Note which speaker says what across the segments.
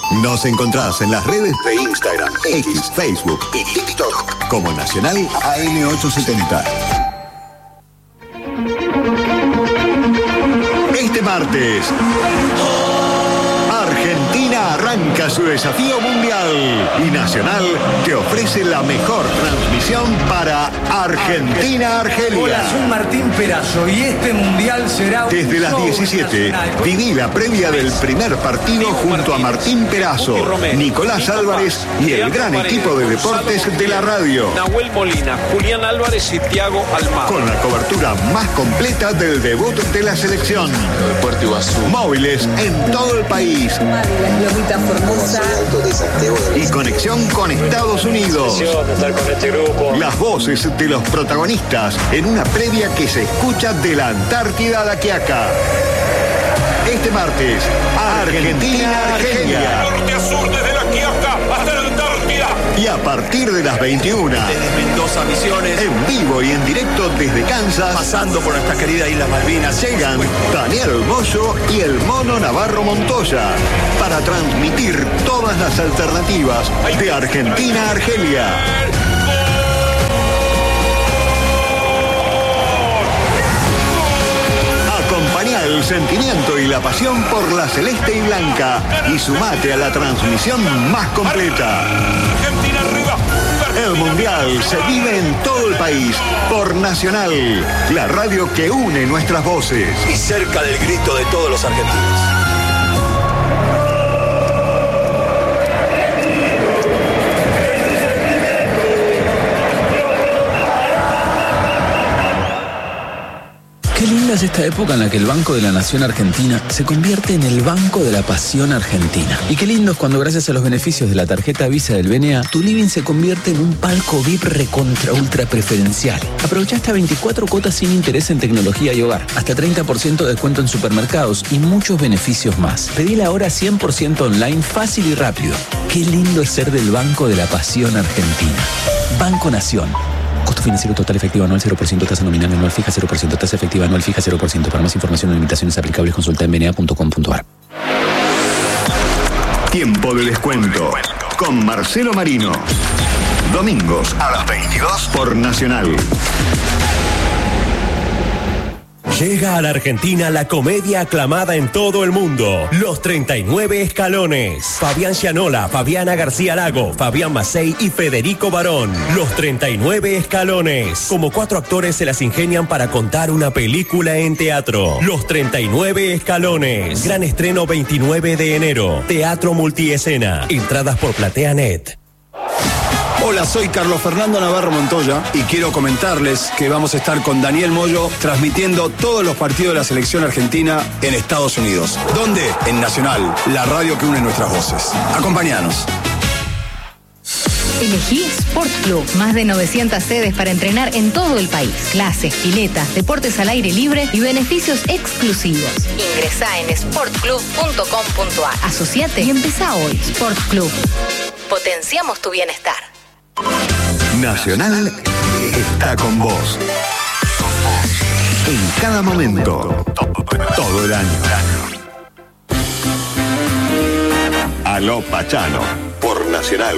Speaker 1: Nos encontrás en las redes de Instagram, X, Facebook y TikTok como Nacional AM870. Este martes, Argentina arranca su desafío mundial y Nacional te ofrece la mejor transmisión para Argentina-Argelia.
Speaker 2: Hola, soy Martín Perazo y este mundial será un
Speaker 1: desde las 17, viví la previa del primer partido junto a Martín Perazo, Nicolás Álvarez y el gran equipo de deportes de la radio.
Speaker 3: Nahuel Molina, Julián Álvarez y Thiago Almada.
Speaker 1: Con la cobertura más completa del debut de la selección. Móviles en todo el país. Y conexión con Estados Unidos. Las voces de los protagonistas en una previa que se escucha de la Antártida a la Quiaca. Este martes, Argentina-Argelia.
Speaker 4: Norte a sur, desde la Quiaca hasta la Antártida.
Speaker 1: Y a partir de las 21,
Speaker 2: desde Mendoza, Misiones,
Speaker 1: en vivo y en directo desde Kansas,
Speaker 2: pasando por nuestra querida Isla Malvinas,
Speaker 1: llegan Daniel Moyo y el Mono Navarro Montoya para transmitir todas las alternativas de Argentina-Argelia. Acompañá el sentimiento y la pasión por la celeste y blanca y sumate a la transmisión más completa.
Speaker 4: Argentina arriba.
Speaker 1: El Mundial se vive en todo el país por Nacional, la radio que une nuestras voces.
Speaker 2: y cerca del grito de todos los argentinos.
Speaker 5: Qué linda es esta época en la que el Banco de la Nación Argentina se convierte en el Banco de la Pasión Argentina. Y qué lindo es cuando gracias a los beneficios de la tarjeta Visa del BNA, tu living se convierte en un palco VIP recontra ultra preferencial. Aprovecha hasta 24 cuotas sin interés en tecnología y hogar, hasta 30% de descuento en supermercados y muchos beneficios más. Pedila ahora 100% online, fácil y rápido. Qué lindo es ser del Banco de la Pasión Argentina. Banco Nación. Costo financiero total efectivo anual 0%, tasa nominal anual fija 0%, tasa efectiva anual fija 0%. Para más información o limitaciones aplicables consulta en bna.com.ar.
Speaker 1: Tiempo de descuento con Marcelo Marino. Domingos a las 22 por Nacional.
Speaker 6: Llega a la Argentina la comedia aclamada en todo el mundo, Los 39 Escalones. Fabián Gianola, Fabiana García Lago, Fabián Macei y Federico Barón. Los 39 Escalones. Como 4 actores se las ingenian para contar una película en teatro. Los 39 Escalones. Gran estreno 29 de enero. Teatro multiescena. Entradas por PlateaNet.
Speaker 2: Hola, soy Carlos Fernando Navarro Montoya y quiero comentarles que vamos a estar con Daniel Moyo transmitiendo todos los partidos de la selección argentina en Estados Unidos. ¿Dónde? En Nacional, la radio que une nuestras voces. Acompáñanos.
Speaker 7: Elegí Sport Club, más de 900 sedes para entrenar en todo el país. Clases, piletas, deportes al aire libre y beneficios exclusivos. Ingresá en sportclub.com.ar. Asociate y empezá hoy. Sport Club. Potenciamos tu bienestar.
Speaker 1: Nacional está con vos. En cada momento, todo el año. Aló Pachano, por Nacional.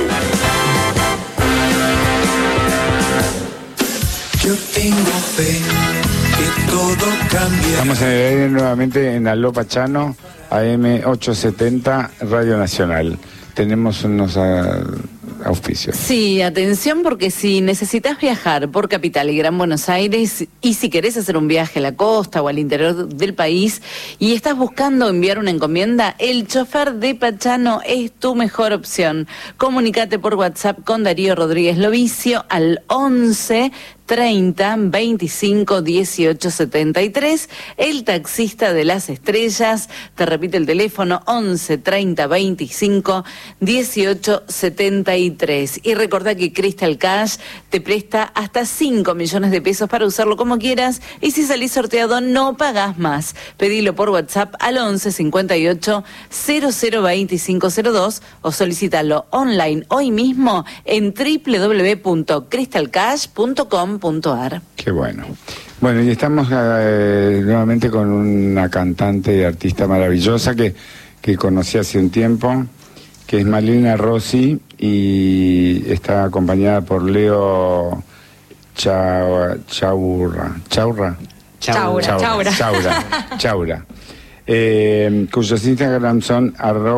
Speaker 8: Yo tengo fe que todo cambia.
Speaker 9: Estamos en el aire nuevamente en Aló Pachano, AM870, Radio Nacional. Tenemos unos auspicios.
Speaker 10: Sí, atención, porque si necesitas viajar por Capital y Gran Buenos Aires y si querés hacer un viaje a la costa o al interior del país y estás buscando enviar una encomienda, el chofer de Pachano es tu mejor opción. Comunicate por WhatsApp con Darío Rodríguez Lovicio al 11 30 25 18 73, el taxista de las estrellas. Te repite el teléfono 11 30 25 18 73. Y recordá que Crystal Cash te presta hasta 5 millones de pesos para usarlo como quieras, y si salís sorteado no pagás más. Pedilo por WhatsApp al 11 58 00 25 02 o solicítalo online hoy mismo en www.crystalcash.com.ar.
Speaker 9: Qué bueno. Bueno, y estamos nuevamente con una cantante y artista maravillosa que conocí hace un tiempo, que es Malena Rossi, y está acompañada por Leo Chaura, cuyos Instagram son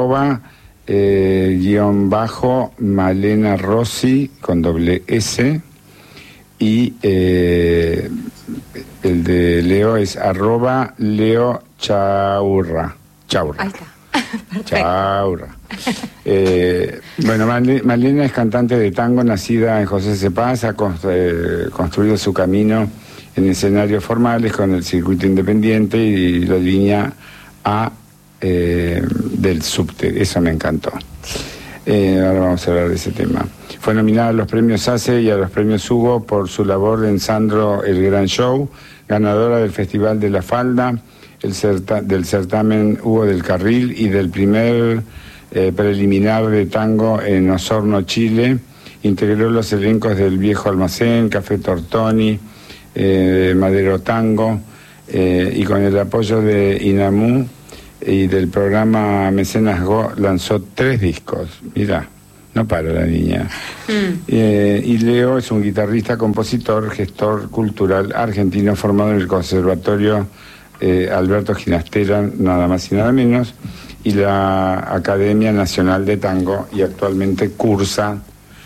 Speaker 9: @_Malena Rossi con doble S, y el de Leo es @Leo Chaura.
Speaker 11: Ahí está.
Speaker 9: Chaura. Bueno, Malena es cantante de tango, nacida en José C. Paz, ha construido su camino en escenarios formales con el circuito independiente y la línea A del subte. Eso me encantó. Ahora vamos a hablar de ese tema. Fue nominada a los premios ACE y a los premios Hugo por su labor en Sandro el Gran Show, ganadora del Festival de la Falda, del certamen Hugo del Carril y del primer preliminar de tango en Osorno, Chile. Integró los elencos del Viejo Almacén, Café Tortoni, Madero Tango, y con el apoyo de INAMU y del programa Mecenas Go lanzó 3 discos. Mirá, no para la niña. Y Leo es un guitarrista, compositor, gestor cultural argentino formado en el Conservatorio Alberto Ginastera, nada más y nada menos, y la Academia Nacional de Tango, y actualmente cursa,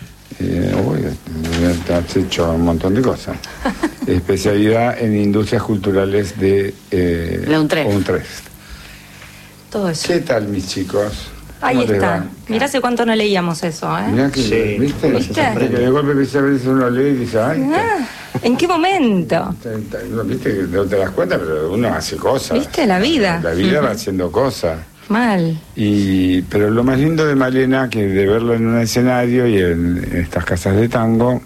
Speaker 9: has hecho un montón de cosas, especialidad en industrias culturales de
Speaker 10: la UNTREF.
Speaker 11: Todo eso.
Speaker 9: ¿Qué tal, mis chicos?
Speaker 11: Ahí está. Mirá hace cuánto no leíamos eso, ¿eh?
Speaker 9: Mirá que,
Speaker 11: sí.
Speaker 9: ¿viste? Que de golpe a veces uno lee y dice, ay...
Speaker 11: ¿En qué momento?
Speaker 9: Viste que no te das cuenta, pero uno hace cosas.
Speaker 11: ¿Viste? La vida.
Speaker 9: La vida va haciendo cosas.
Speaker 11: Mal.
Speaker 9: Pero lo más lindo de Malena, que de verlo en un escenario y en estas casas de tango,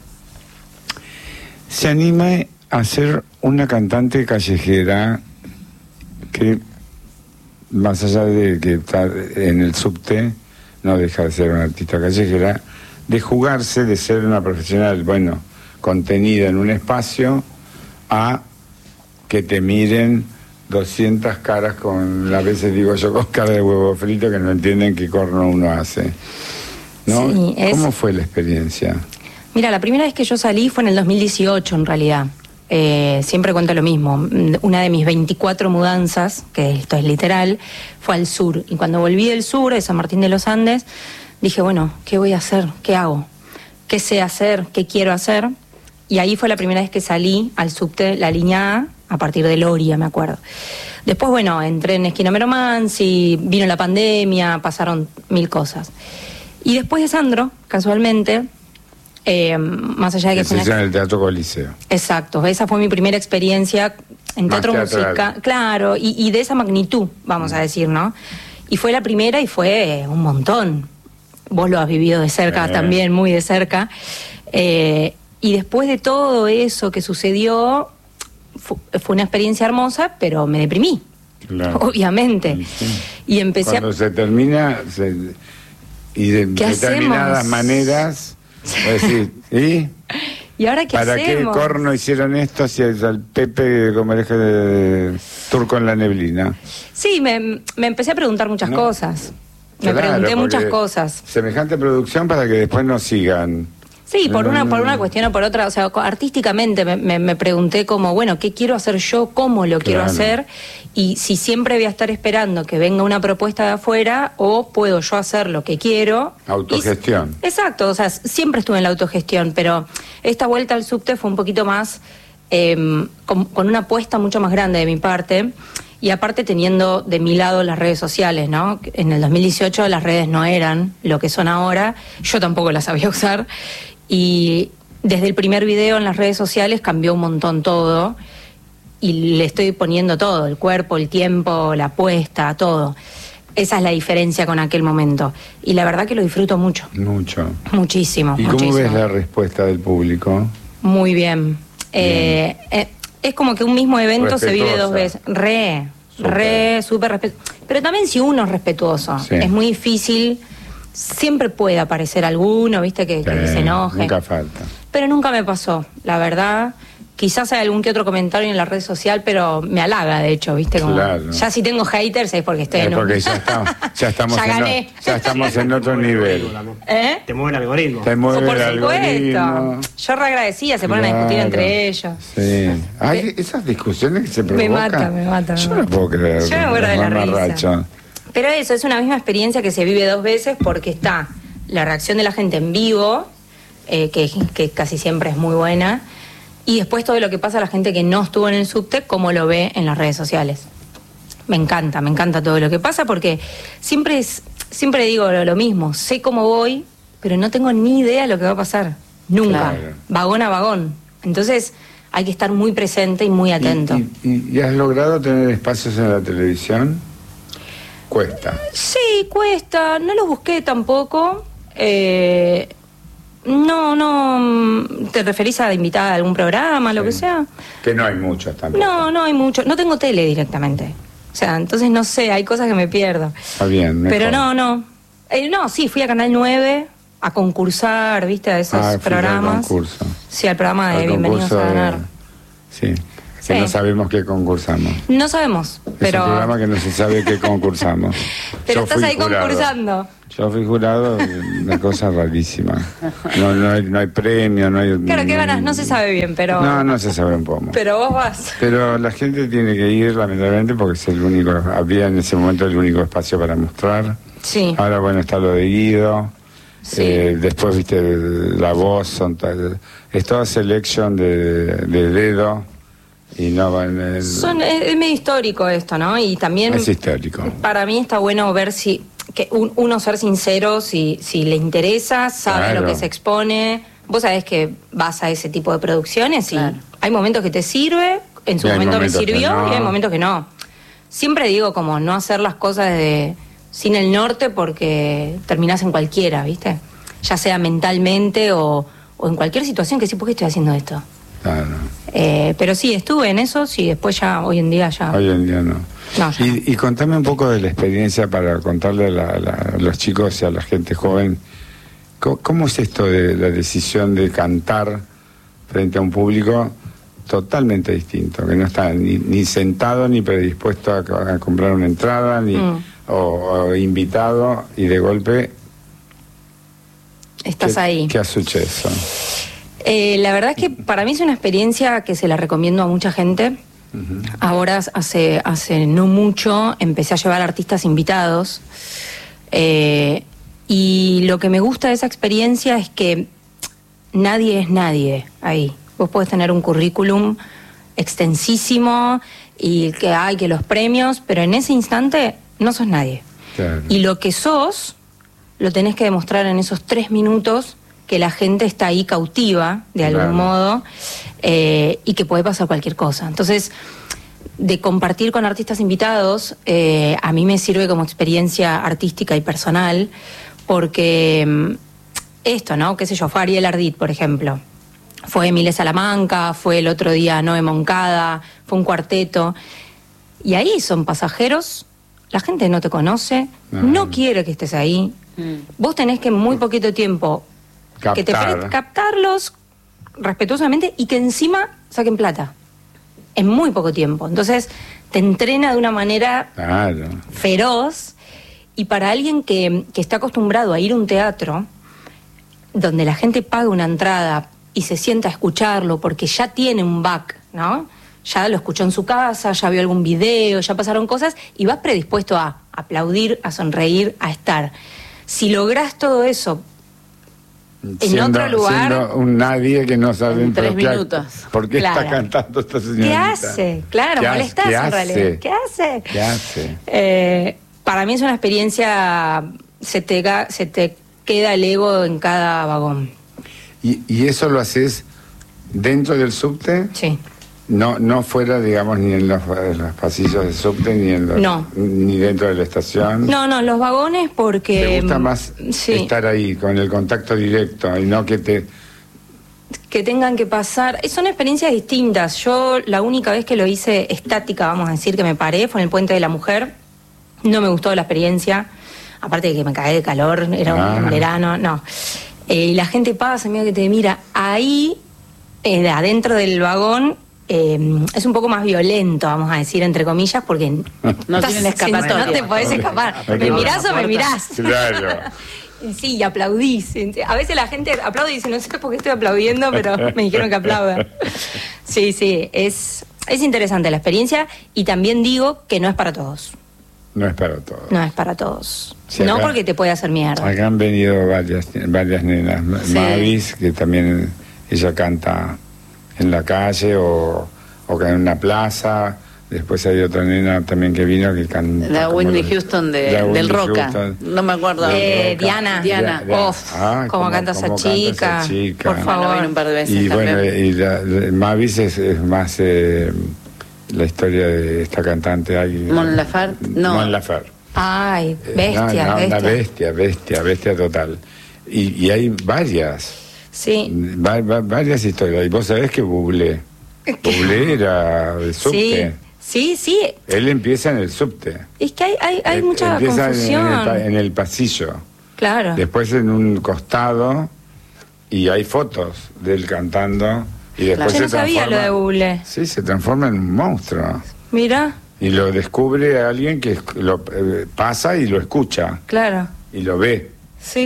Speaker 9: se anima a ser una cantante callejera que, más allá de que está en el subte, no deja de ser una artista callejera, de jugarse, de ser una profesional, bueno, contenida en un espacio, a que te miren 200 caras con, a veces digo yo, con cara de huevo frito, que no entienden qué corno uno hace, ¿no? Sí, ¿cómo fue la experiencia?
Speaker 11: Mira, la primera vez que yo salí fue en el 2018, en realidad. Siempre cuento lo mismo. Una de mis 24 mudanzas, que esto es literal, fue al sur. Y cuando volví del sur, de San Martín de los Andes, dije, bueno, ¿qué voy a hacer? ¿Qué hago? ¿Qué sé hacer? ¿Qué quiero hacer? Y ahí fue la primera vez que salí al subte, la línea A partir de Loria, me acuerdo. Después, bueno, entré en Esquina Meromansi, vino la pandemia, pasaron 1000 cosas. Y después de Sandro, casualmente, más allá de que fue
Speaker 9: en el Teatro Coliseo.
Speaker 11: Exacto, esa fue mi primera experiencia en teatro musical, claro, y de esa magnitud, vamos a decir, ¿no? Y fue la primera y fue un montón. Vos lo has vivido de cerca también, muy de cerca. Y después de todo eso que sucedió, fue una experiencia hermosa, pero me deprimí, claro, obviamente. Sí. Y empecé
Speaker 9: cuando se termina, y de determinadas maneras, es decir,
Speaker 11: ¿y ahora qué
Speaker 9: ¿para
Speaker 11: hacemos?
Speaker 9: qué corno hicieron esto si al Pepe como el eje de Turco en la neblina?
Speaker 11: Sí, me empecé a preguntar muchas cosas. Me pregunté muchas cosas.
Speaker 9: Semejante producción para que después no sigan.
Speaker 11: Sí, por una cuestión o por otra, o sea, artísticamente me pregunté como, bueno, ¿qué quiero hacer yo? ¿Cómo lo quiero hacer? Y si siempre voy a estar esperando que venga una propuesta de afuera, o puedo yo hacer lo que quiero.
Speaker 9: Autogestión.
Speaker 11: Exacto, o sea, siempre estuve en la autogestión, pero esta vuelta al subte fue un poquito más, con una apuesta mucho más grande de mi parte. Y aparte teniendo de mi lado las redes sociales, ¿no? En el 2018 las redes no eran lo que son ahora, yo tampoco las sabía usar, y desde el primer video en las redes sociales cambió un montón todo, y le estoy poniendo todo, el cuerpo, el tiempo, la apuesta, todo. Esa es la diferencia con aquel momento, y la verdad que lo disfruto mucho.
Speaker 9: Mucho.
Speaker 11: Muchísimo.
Speaker 9: ¿Y cómo ves la respuesta del público?
Speaker 11: Muy bien. Es como que un mismo evento se vive 2 veces. Súper respetuoso. Pero también si uno es respetuoso, es muy difícil, siempre puede aparecer alguno, viste, que se enoje.
Speaker 9: Nunca falta.
Speaker 11: Pero nunca me pasó, la verdad, quizás hay algún que otro comentario en la red social, pero me halaga, de hecho, ¿viste? Como,
Speaker 9: claro.
Speaker 11: Ya si tengo haters es porque estoy en
Speaker 9: porque ya estamos en otro nivel.
Speaker 12: Te mueve el algoritmo.
Speaker 9: Te mueve
Speaker 11: por
Speaker 9: el
Speaker 11: supuesto.
Speaker 9: algoritmo.
Speaker 11: Yo reagradecida, se ponen a discutir entre ellos.
Speaker 9: Sí. Hay esas discusiones que se provocan.
Speaker 11: Me mata.
Speaker 9: Yo no puedo creer.
Speaker 11: Yo me muero de la risa.
Speaker 9: Racho.
Speaker 11: Pero eso es una misma experiencia que se vive 2 veces porque está la reacción de la gente en vivo, que casi siempre es muy buena, y después todo lo que pasa a la gente que no estuvo en el subte, cómo lo ve en las redes sociales. Me encanta todo lo que pasa porque siempre digo lo mismo, sé cómo voy, pero no tengo ni idea de lo que va a pasar, nunca, claro. Vagón a vagón. Entonces hay que estar muy presente y muy atento.
Speaker 9: ¿Y has logrado tener espacios en la televisión? ¿Cuesta?
Speaker 11: Sí, cuesta, no los busqué tampoco. No, ¿te referís a invitada a algún programa, lo que sea?
Speaker 9: Que no hay muchos tampoco.
Speaker 11: No hay mucho. No tengo tele directamente. O sea, entonces no sé, hay cosas que me pierdo.
Speaker 9: Está bien, mejor.
Speaker 11: Pero no. Sí, fui a Canal 9 a concursar, ¿viste? A esos programas.
Speaker 9: Al concurso.
Speaker 11: Sí, al programa de Bienvenidos a Ganar.
Speaker 9: Sí. Que no sabemos qué concursamos.
Speaker 11: No sabemos, pero...
Speaker 9: Es un programa que no se sabe qué concursamos.
Speaker 11: Pero estás ahí concursando.
Speaker 9: Yo fui jurado, una cosa rarísima. No hay premio, no hay...
Speaker 11: Claro, ¿qué ganas? No se sabe bien, pero...
Speaker 9: No se sabe un poco.
Speaker 11: Pero vos vas.
Speaker 9: Pero la gente tiene que ir, lamentablemente, porque es el único... Había en ese momento el único espacio para mostrar.
Speaker 11: Sí.
Speaker 9: Ahora, bueno, está lo de Guido.
Speaker 11: Sí.
Speaker 9: Después, viste, La Voz, es toda selección de dedo. Y no van
Speaker 11: es medio histórico esto, ¿no? Y también
Speaker 9: es histórico.
Speaker 11: Para mí está bueno ver que uno ser sincero, si le interesa, sabe lo que se expone. Vos sabés que vas a ese tipo de producciones y hay momentos que te sirve, en su momento me sirvió y hay momentos que no. Siempre digo como no hacer las cosas sin el norte porque terminás en cualquiera, ¿viste? Ya sea mentalmente o en cualquier situación que sí, ¿por qué estoy haciendo esto?
Speaker 9: Claro.
Speaker 11: Pero sí, estuve en eso, sí, después hoy en día
Speaker 9: no. Y contame un poco de la experiencia para contarle a los chicos y a la gente joven, ¿cómo es esto de la decisión de cantar frente a un público totalmente distinto, que no está ni sentado ni predispuesto a comprar una entrada, o invitado, y de golpe...
Speaker 11: Estás ahí.
Speaker 9: ¿Qué asuche eso?
Speaker 11: La verdad es que para mí es una experiencia que se la recomiendo a mucha gente. Uh-huh. Ahora hace no mucho empecé a llevar artistas invitados y lo que me gusta de esa experiencia es que nadie es nadie ahí. Vos podés tener un currículum extensísimo y que los premios, pero en ese instante no sos nadie. Claro. Y lo que sos lo tenés que demostrar en esos 3 minutos que la gente está ahí cautiva, de algún modo, y que puede pasar cualquier cosa. Entonces, de compartir con artistas invitados, a mí me sirve como experiencia artística y personal, porque esto, ¿no? Qué sé yo, fue Ariel Ardit, por ejemplo. Fue Emile Salamanca, fue el otro día Noé Moncada, fue un cuarteto. Y ahí son pasajeros, la gente no te conoce, no quiere que estés ahí. Vos tenés que en muy poquito tiempo... captarlos respetuosamente y que encima saquen plata en muy poco tiempo. Entonces te entrena de una manera feroz, y para alguien que está acostumbrado a ir a un teatro donde la gente paga una entrada y se sienta a escucharlo porque ya tiene un back, ¿no? Ya lo escuchó en su casa, ya vio algún video, ya pasaron cosas y vas predispuesto a aplaudir, a sonreír, a estar. Si lográs todo eso en otro lugar,
Speaker 9: siendo un nadie que no sabe
Speaker 10: en 3 minutos.
Speaker 9: ¿Por qué está cantando esta señorita?
Speaker 11: ¿Qué hace? Claro, molestás en realidad. ¿Qué hace? Para mí es una experiencia, se te queda el ego en cada vagón.
Speaker 9: ¿Y eso lo haces dentro del subte?
Speaker 11: Sí.
Speaker 9: No fuera, digamos, ni en los pasillos del subte, ni dentro de la estación.
Speaker 11: No, los vagones porque...
Speaker 9: ¿Te gusta más estar ahí, con el contacto directo, y no que tengan
Speaker 11: que pasar? Son experiencias distintas. Yo la única vez que lo hice estática, vamos a decir, que me paré, fue en el Puente de la Mujer. No me gustó la experiencia, aparte de que me cagué de calor, era un verano, no. Y la gente pasa, medio que te mira. Ahí adentro del vagón es un poco más violento, vamos a decir, entre comillas, porque
Speaker 10: no tienen escapatoria.
Speaker 11: No te podés escapar. ¿Me mirás o me mirás?
Speaker 9: Claro.
Speaker 11: Sí, y aplaudís. A veces la gente aplaude y dice, no sé por qué estoy aplaudiendo, pero me dijeron que aplauda. Sí, es interesante la experiencia, y también digo que no es para todos.
Speaker 9: No es para todos.
Speaker 11: No es para todos.
Speaker 9: Sí,
Speaker 11: no
Speaker 9: acá,
Speaker 11: porque te puede hacer mierda.
Speaker 9: Acá han venido varias nenas.
Speaker 10: Sí.
Speaker 9: Mavis, que también ella canta en la calle o en una plaza. Después hay otra nena también que vino que canta.
Speaker 10: La Whitney Houston del Roca.
Speaker 9: Houston.
Speaker 10: No me acuerdo.
Speaker 11: Diana. Cómo canta esa chica. Por favor.
Speaker 10: Bueno, un par de veces
Speaker 9: y
Speaker 10: también.
Speaker 9: bueno, y Mavis es más la historia de esta cantante.
Speaker 10: Mon Laferte. No.
Speaker 9: Mon Laferte.
Speaker 11: Ay, bestia,
Speaker 9: una bestia total. Y hay varias.
Speaker 11: Sí.
Speaker 9: Varias historias. Y vos sabés que Bublé era del subte.
Speaker 11: Sí.
Speaker 9: Él empieza en el subte.
Speaker 11: Es que hay mucha confusión.
Speaker 9: En el pasillo.
Speaker 11: Claro.
Speaker 9: Después en un costado, y hay fotos de él cantando. Y después
Speaker 11: Yo no sabía lo de Bublé.
Speaker 9: Sí, se transforma en un monstruo.
Speaker 11: Mira.
Speaker 9: Y lo descubre a alguien que lo pasa y lo escucha.
Speaker 11: Claro.
Speaker 9: Y lo ve.
Speaker 11: Sí.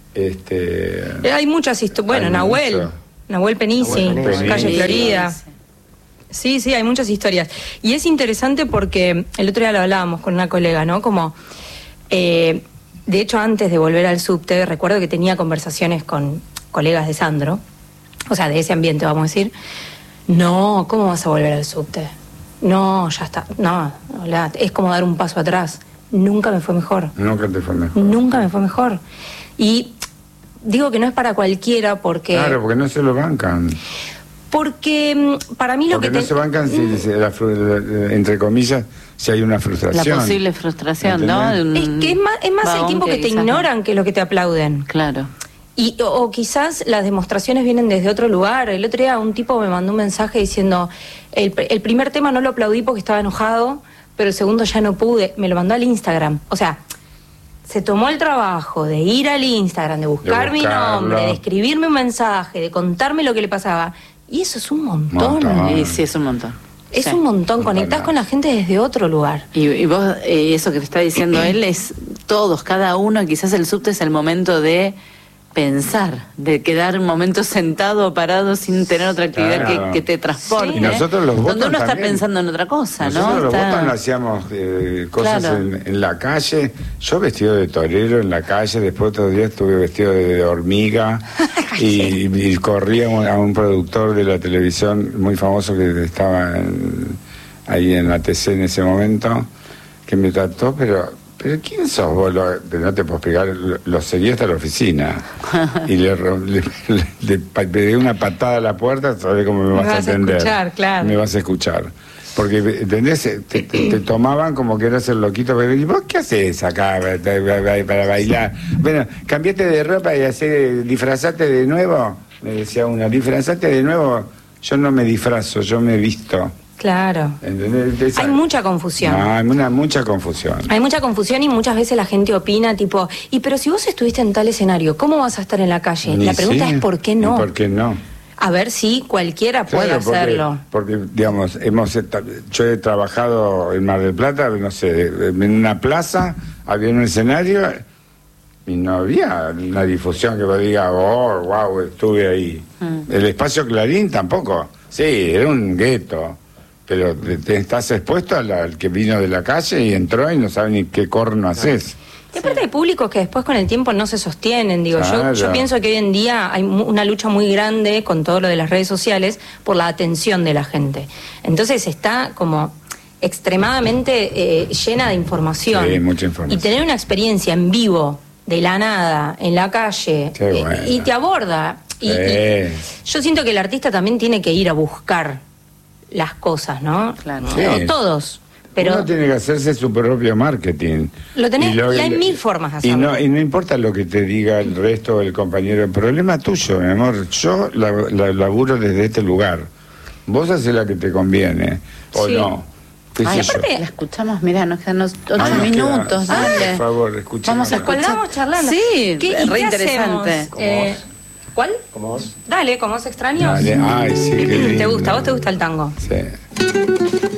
Speaker 11: Hay muchas historias. Bueno,
Speaker 9: hay
Speaker 11: Nahuel Penisi, calle Florida. Sí, hay muchas historias. Y es interesante porque el otro día lo hablábamos con una colega, ¿no? Como, de hecho, antes de volver al subte, recuerdo que tenía conversaciones con colegas de Sandro, o sea, de ese ambiente, vamos a decir. No, ¿cómo vas a volver al subte? No, ya está. No, es como dar un paso atrás. Nunca me fue mejor.
Speaker 9: Nunca te fue mejor.
Speaker 11: Nunca me fue mejor. Y digo que no es para cualquiera porque...
Speaker 9: Claro, porque no se lo bancan.
Speaker 11: Porque para mí lo
Speaker 9: porque no se bancan, entre comillas, si hay una frustración.
Speaker 10: La posible frustración, ¿no?
Speaker 11: Es que es más el tiempo que te ignoran que lo que te aplauden.
Speaker 10: Claro.
Speaker 11: O quizás las demostraciones vienen desde otro lugar. El otro día un tipo me mandó un mensaje diciendo, el primer tema no lo aplaudí porque estaba enojado, pero el segundo ya no pude. Me lo mandó al Instagram. O sea, se tomó el trabajo de ir al Instagram, de buscar mi nombre, de escribirme un mensaje, de contarme lo que le pasaba. Y eso es un montón.
Speaker 10: Sí, es un montón.
Speaker 11: Es un montón. Conectás con la gente desde otro lugar.
Speaker 10: Y vos, eso que te está diciendo él, es todos, cada uno. Quizás el subte es el momento de pensar, de quedar un momento sentado o parado sin tener otra actividad que te transporte.
Speaker 9: Y nosotros los votos
Speaker 10: donde uno está
Speaker 9: también.
Speaker 10: pensando en otra cosa,
Speaker 9: nosotros
Speaker 10: ¿no?
Speaker 9: Los votos no hacíamos cosas en la calle. Yo vestido de torero en la calle, después otro día estuve vestido de hormiga y corría a un productor de la televisión muy famoso que estaba ahí en la TC en ese momento, que me trató, pero ¿quién sos vos? No te puedo explicar, lo seguí hasta la oficina y le pegué una patada a la puerta. ¿Sabés cómo me vas a atender?
Speaker 11: Escuchar, claro.
Speaker 9: Me vas a escuchar. Porque, ¿entendés? Te tomaban como que eras el loquito. ¿Y vos qué haces acá para bailar? Bueno, cambiate de ropa y disfrazate de nuevo. Me decía una, disfrazate de nuevo. Yo no me disfrazo, yo me visto.
Speaker 11: Claro.
Speaker 9: ¿Entendés?
Speaker 11: Hay mucha confusión.
Speaker 9: No, hay mucha confusión.
Speaker 11: Hay mucha confusión y muchas veces la gente opina tipo, pero si vos estuviste en tal escenario, ¿cómo vas a estar en la calle? La pregunta es ¿por qué no?
Speaker 9: ¿Por qué no?
Speaker 11: A ver si cualquiera puede hacerlo.
Speaker 9: Porque, digamos, yo he trabajado en Mar del Plata, no sé, en una plaza, había un escenario y no había una difusión que vos digas, oh, wow, estuve ahí. El espacio Clarín tampoco. Sí, era un gueto. Pero te estás expuesto al que vino de la calle y entró y no sabe ni qué corno haces.
Speaker 11: Y aparte hay públicos que después con el tiempo no se sostienen, digo,
Speaker 9: claro.
Speaker 11: yo pienso que hoy en día hay una lucha muy grande con todo lo de las redes sociales por la atención de la gente. Entonces está como extremadamente llena de información.
Speaker 9: Sí, mucha información.
Speaker 11: Y tener una experiencia en vivo, de la nada, en la calle, y te aborda. Y yo siento que el artista también tiene que ir a buscar las cosas, ¿no?
Speaker 10: Claro.
Speaker 9: Sí.
Speaker 11: No todos, pero
Speaker 9: uno tiene que hacerse su propio marketing.
Speaker 11: Lo tenés, y hay mil formas de hacerlo.
Speaker 9: Y no importa lo que te diga el resto o el compañero, el problema tuyo, mi amor. Yo laburo desde este lugar. Vos haces la que te conviene, o no.
Speaker 10: Ay, aparte, la escuchamos, mirá, nos quedan 8 minutos, dale.
Speaker 9: Por favor, escuchemos.
Speaker 10: Vamos a escuchar.
Speaker 11: Colgamos charlando.
Speaker 10: Sí,
Speaker 11: ¿Qué
Speaker 10: re interesante.
Speaker 11: ¿Cuál?
Speaker 12: Como vos.
Speaker 11: Dale, como vos extraños.
Speaker 9: Dale. Ay, sí, qué lindo.
Speaker 11: ¿Te gusta? ¿A vos te gusta el tango?
Speaker 9: Sí.